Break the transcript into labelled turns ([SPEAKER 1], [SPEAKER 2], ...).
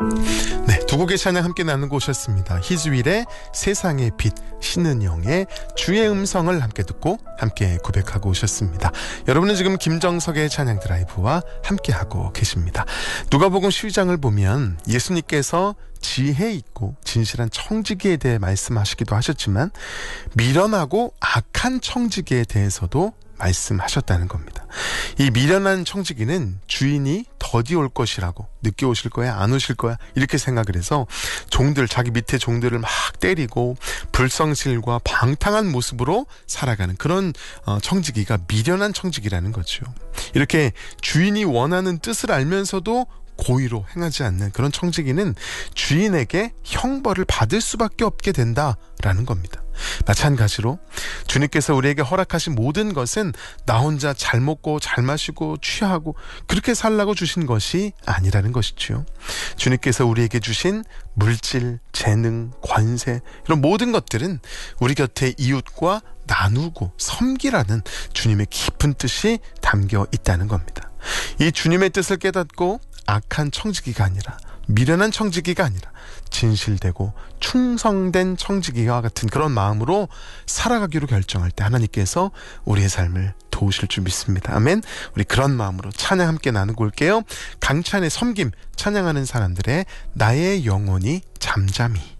[SPEAKER 1] 네, 두 곡의 찬양 함께 나누고 오셨습니다. 히즈윌의 세상의 빛, 신은영의 주의 음성을 함께 듣고 함께 고백하고 오셨습니다. 여러분은 지금 김정석의 찬양 드라이브와 함께하고 계십니다. 누가복음 12장을 보면 예수님께서 지혜 있고 진실한 청지기에 대해 말씀하시기도 하셨지만 미련하고 악한 청지기에 대해서도 말씀하셨다는 겁니다. 이 미련한 청지기는 주인이 더디 올 것이라고, 늦게 오실 거야, 안 오실 거야, 이렇게 생각을 해서 자기 밑에 종들을 막 때리고 불성실과 방탕한 모습으로 살아가는 그런 청지기가 미련한 청지기라는 거죠. 이렇게 주인이 원하는 뜻을 알면서도 고의로 행하지 않는 그런 청지기는 주인에게 형벌을 받을 수밖에 없게 된다라는 겁니다. 마찬가지로 주님께서 우리에게 허락하신 모든 것은 나 혼자 잘 먹고 잘 마시고 취하고 그렇게 살라고 주신 것이 아니라는 것이죠. 주님께서 우리에게 주신 물질, 재능, 권세, 이런 모든 것들은 우리 곁에 이웃과 나누고 섬기라는 주님의 깊은 뜻이 담겨 있다는 겁니다. 이 주님의 뜻을 깨닫고 악한 청지기가 아니라, 미련한 청지기가 아니라 진실되고 충성된 청지기와 같은 그런 마음으로 살아가기로 결정할 때 하나님께서 우리의 삶을 도우실 줄 믿습니다. 아멘. 우리 그런 마음으로 찬양 함께 나누고 올게요. 강찬의 섬김 찬양하는 사람들의 나의 영혼이 잠잠히.